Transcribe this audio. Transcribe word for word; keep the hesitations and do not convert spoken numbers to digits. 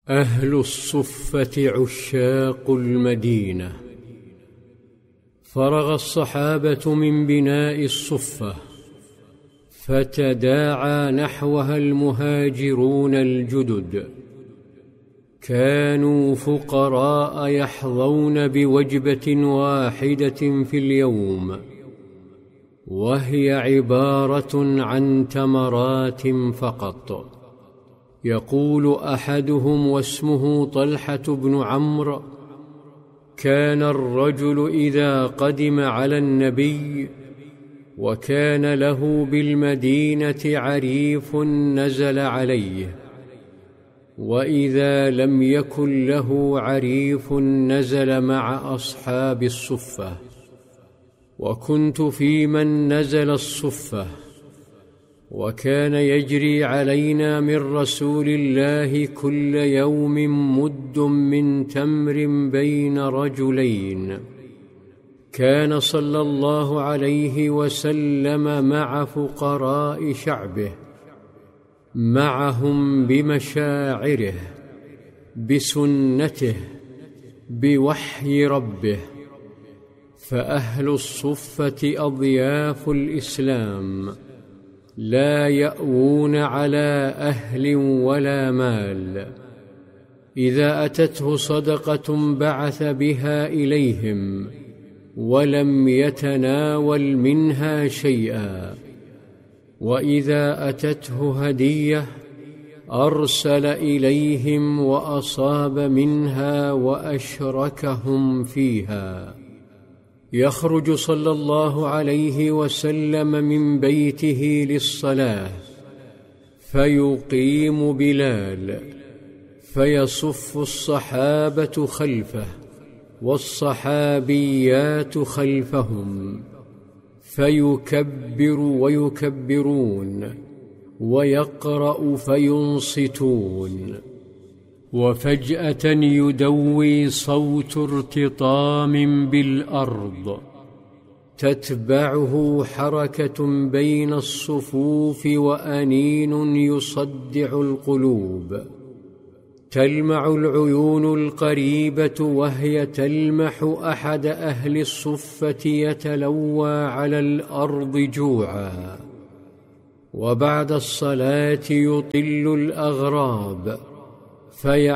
أهل الصفة عشاق المدينة. فرغ الصحابة من بناء الصفة، فتداعى نحوها المهاجرون الجدد. كانوا فقراء يحظون بوجبة واحدة في اليوم، وهي عبارة عن تمرات فقط. يقول أحدهم واسمه طلحة بن عمرو: كان الرجل إذا قدم على النبي وكان له بالمدينة عريف نزل عليه، وإذا لم يكن له عريف نزل مع أصحاب الصفة. وكنت في من نزل الصفة، وكان يجري علينا من رسول الله كل يوم مد من تمر بين رجلين. كان صلى الله عليه وسلم مع فقراء شعبه، معهم بمشاعره، بسنته، بوحي ربه. فأهل الصفة أضياف الإسلام، لا يأوون على أهل ولا مال. إذا أتته صدقة بعث بها إليهم، ولم يتناول منها شيئا. وإذا أتته هدية أرسل إليهم وأصاب منها وأشركهم فيها. يخرج صلى الله عليه وسلم من بيته للصلاة، فيقيم بلال، فيصف الصحابة خلفه والصحابيات خلفهم، فيكبر ويكبرون، ويقرأ فينصتون. وفجأة يدوي صوت ارتطام بالأرض، تتبعه حركة بين الصفوف وأنين يصدع القلوب. تلمع العيون القريبة وهي تلمح أحد أهل الصفة يتلوى على الأرض جوعا. وبعد الصلاة يطل الأغراب، في